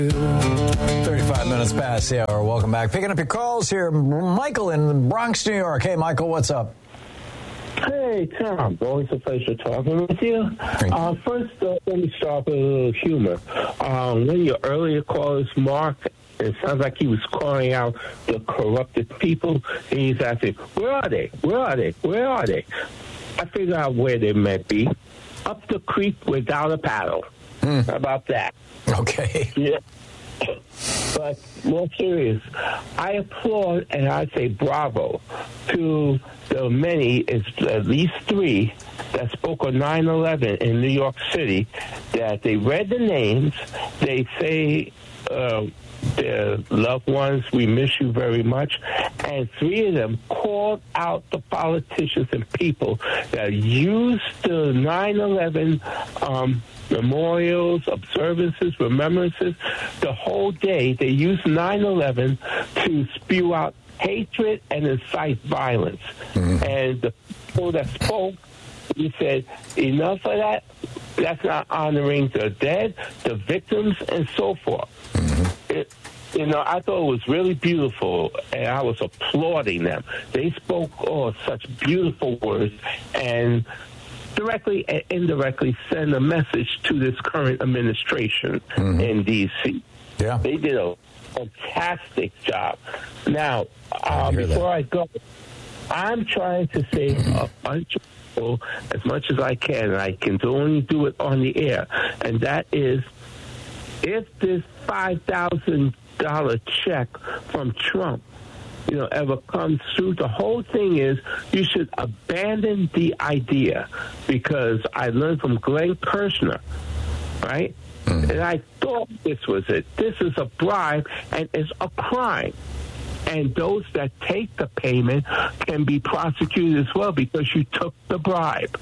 35 minutes past the hour. Welcome back. Picking up your calls here. Michael in the Bronx, New York. Hey, Michael, what's up? Hey, Tom. Always a pleasure talking with you. First, let me start with a little humor. One of your earlier callers, Mark, it sounds like he was calling out the corrupted people. And he's asking, where are they? Where are they? Where are they? I figured out where they might be. Up the creek without a paddle. How about that? Okay. Yeah. But more serious, I applaud and I say bravo to the many, it's at least 3 that spoke on 9/11 in New York City, that they read the names, they say their loved ones, we miss you very much, and 3 of them called out the politicians and people that used the 9/11 memorials, observances, remembrances, the whole day. They used 9/11 to spew out hatred and incite violence. And the people that spoke, he said, enough of that. That's not honoring the dead, the victims, and so forth. I thought it was really beautiful, and I was applauding them. They spoke such beautiful words, and directly and indirectly send a message to this current administration in D.C. Yeah. They did a fantastic job. Now, before I go, I'm trying to save a bunch of people as much as I can, and I can only do it on the air, and that is, if this $5,000 check from Trump ever comes through, the whole thing is you should abandon the idea, because I learned from Glenn Kirshner, right? And I thought this was it. This is a bribe and it's a crime. And those that take the payment can be prosecuted as well because you took the bribe.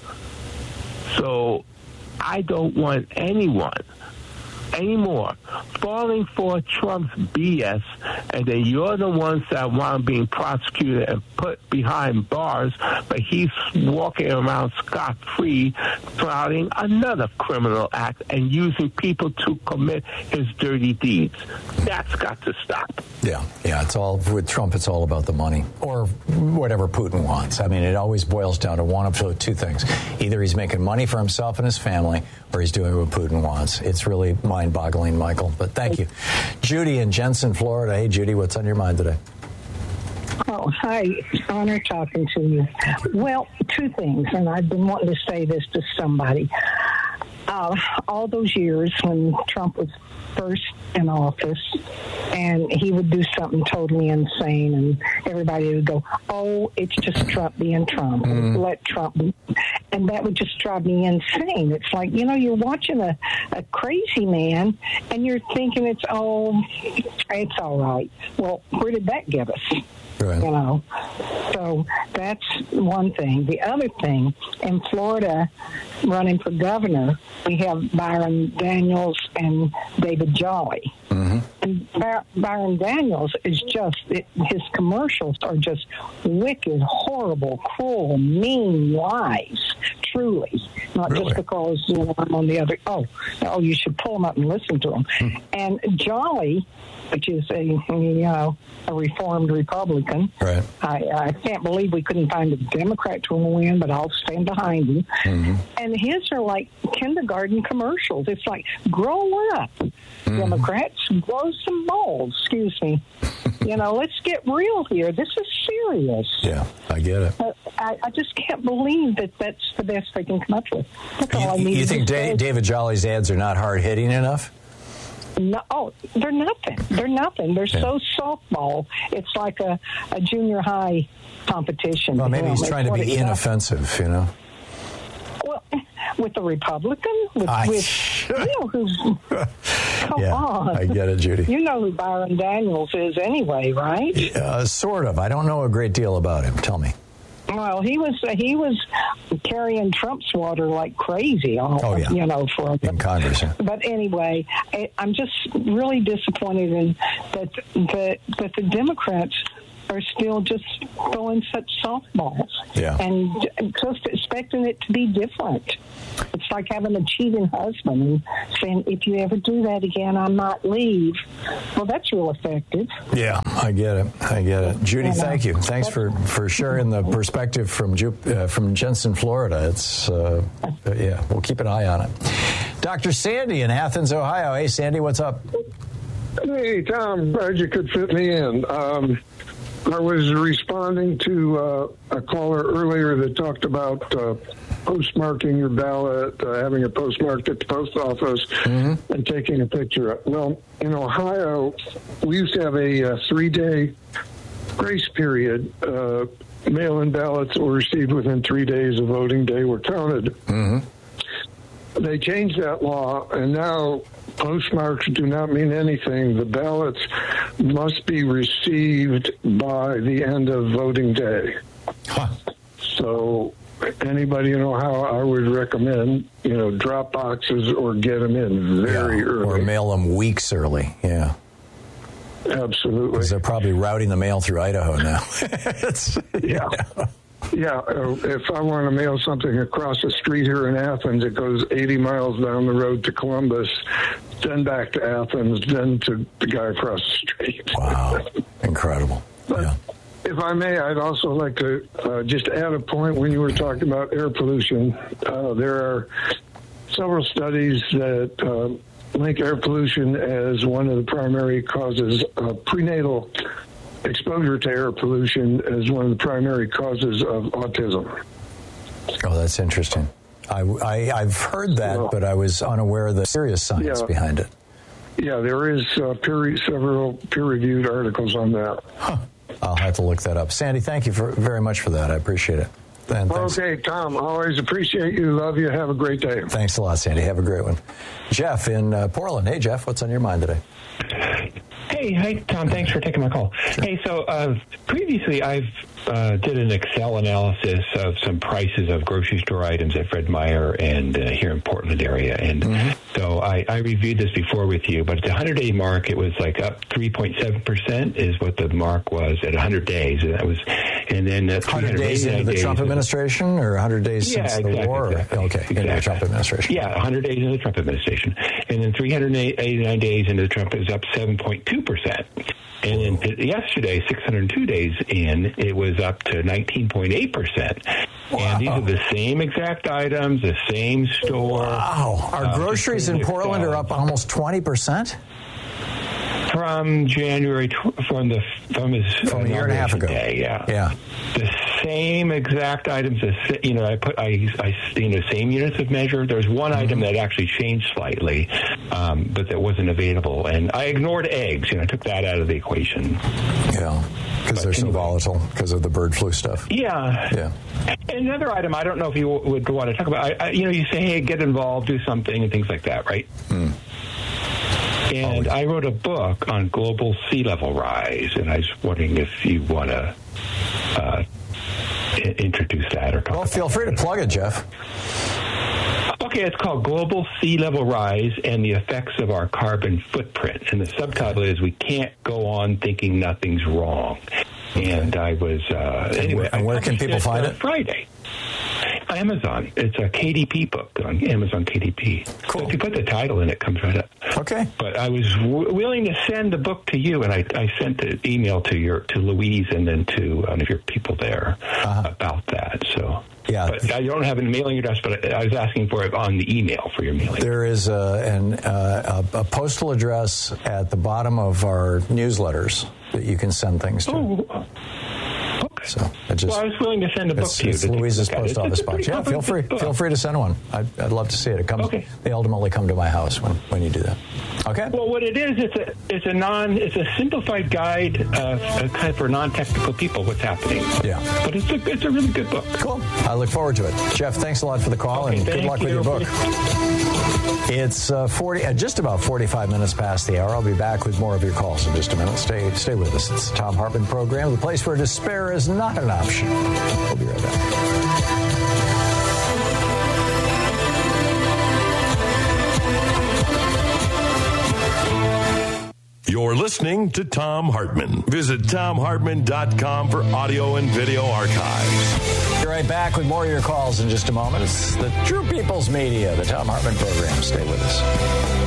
So I don't want anyone anymore falling for Trump's BS, and then you're the ones that want being prosecuted and put behind bars, but he's walking around scot-free, flouting another criminal act and using people to commit his dirty deeds. That's got to stop. Yeah, it's all, with Trump, it's all about the money, or whatever Putin wants. I mean, it always boils down to one of 2 things. Either he's making money for himself and his family, or he's doing what Putin wants. It's really mind-boggling, Michael, but thank you. Judy in Jensen, Florida. Hey, Judy, what's on your mind today? Oh, hi. Honor talking to you. Well, 2 things, and I've been wanting to say this to somebody. All those years when Trump was first in office, and he would do something totally insane, and everybody would go, oh, it's just Trump being Trump. Let Trump be. And that would just drive me insane. It's like, you're watching a crazy man, and you're thinking it's all right. Well, where did that get us? Right. So that's one thing. The other thing, in Florida, running for governor, we have Byron Daniels and David Jolly. And Byron Daniels is his commercials are just wicked, horrible, cruel, mean lies. Truly, not just because I'm on the other. Oh, you should pull them up and listen to them. And Jolly, which is a reformed Republican. Right. I can't believe we couldn't find a Democrat to win, but I'll stand behind him. And his are like kindergarten commercials. It's like, grow up, Democrats, grow some balls. Excuse me. Let's get real here. This is serious. Yeah, I get it. I just can't believe that that's the best they can come up with. That's all I need. You think David Jolly's ads are not hard-hitting enough? No, they're nothing. They're so softball. It's like a junior high competition. Well, maybe he's trying to be inoffensive, Well, with the Republican? Come on. I get it, Judy. You know who Byron Daniels is anyway, right? Sort of. I don't know a great deal about him. Tell me. Well, he was carrying Trump's water like crazy. In Congress. Yeah. But anyway, I'm just really disappointed in that the Democrats are still just throwing such softballs and just expecting it to be different. It's like having a cheating husband and saying, if you ever do that again, I might leave. Well, that's real effective. Yeah, I get it. Judy, thank you. Thanks for sharing the perspective from Jensen, Florida. It's, we'll keep an eye on it. Dr. Sandy in Athens, Ohio. Hey, Sandy, what's up? Hey, Tom, glad you could fit me in. I was responding to a caller earlier that talked about postmarking your ballot, having it postmarked at the post office, and taking a picture. Well, in Ohio, we used to have a 3-day grace period. Mail-in ballots that were received within 3 days of voting day were counted. They changed that law, and now postmarks do not mean anything. The ballots must be received by the end of voting day. So anybody in Ohio, I would recommend, drop boxes or get them in very early. Or mail them weeks early, Absolutely. Because they're probably routing the mail through Idaho now. Yeah, if I want to mail something across the street here in Athens, it goes 80 miles down the road to Columbus, then back to Athens, then to the guy across the street. Wow, incredible. But if I may, I'd also like to just add a point when you were talking about air pollution. There are several studies that link air pollution as one of the primary causes of prenatal exposure to air pollution as one of the primary causes of autism. Oh, that's interesting. I've heard that, but I was unaware of the serious science behind it. Yeah, there is several peer-reviewed articles on that. I'll have to look that up. Sandy, thank you very much for that. I appreciate it. Okay, Tom, always appreciate you. Love you. Have a great day. Thanks a lot, Sandy. Have a great one. Jeff in Portland. Hey, Jeff, what's on your mind today? Hey, hi, Tom. Thanks for taking my call. Sure. Hey, so previously I've did an Excel analysis of some prices of grocery store items at Fred Meyer and here in Portland area. And so I reviewed this before with you, but at the 100-day mark, it was like up 3.7% is what the mark was at 100 days. And that was, and then 100 days into the Trump administration or 100 days since the war? Okay, into the Trump administration. Yeah, 100 days into the Trump administration. And then 389 days into the Trump is up 7.2%. And then yesterday, 602 days in, it was up to 19.8%. Wow. And these are the same exact items, the same store. Wow. Our groceries in Portland are up almost 20%? From January, from a year and a half ago. Day, yeah. The same exact items. Same units of measure. There's one item that actually changed slightly, but that wasn't available. And I ignored eggs. I took that out of the equation. Yeah, because they're so volatile because of the bird flu stuff. Yeah. Another item I don't know if you would want to talk about. You say, hey, get involved, do something, and things like that, right? And I wrote a book on global sea level rise, and I was wondering if you want to introduce that or talk about it. Feel free to plug it, Jeff. Okay, it's called Global Sea Level Rise and the Effects of Our Carbon Footprint. And the subtitle is We Can't Go On Thinking Nothing's Wrong. And I was... and where can people find it? Friday. Amazon. It's a KDP book on Amazon KDP. Cool. So if you put the title in, it comes right up. Okay. But I was willing to send the book to you, and I sent the email to Louise and then to one of your people there about that. So. Yeah. But I don't have a mailing address, but I was asking for it on the email for your mailing. There is a postal address at the bottom of our newsletters that you can send things to. Oh. Okay. So I was willing to send a book to you. It's Louise's post office box. Yeah, feel free. Feel free to send one. I'd love to see it. It comes. Okay. They ultimately come to my house when you do that. Okay. Well, what it is, it's a simplified guide kind of for non-technical people. What's happening? Yeah. But it's a really good book. Cool. I look forward to it. Jeff, thanks a lot for the call and good luck with your book. It's just about 45 minutes past the hour. I'll be back with more of your calls in just a minute. Stay with us. It's the Tom Hartman Program, the place where despair is not an option. We'll be right back. Your You're listening to Thom Hartmann. Visit ThomHartmann.com for audio and video archives. Be right back with more of your calls in just a moment. It's the True People's Media, the Thom Hartmann program. Stay with us.